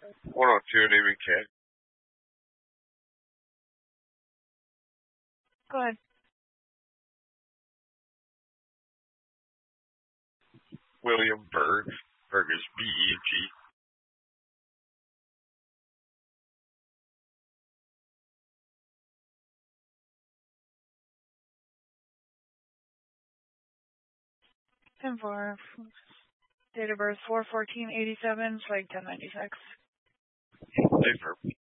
102, name and Ken. Go ahead. William Berg. Berg is B-E-G. Ten four. Date of birth 4/14/87. Like 1096. Safer.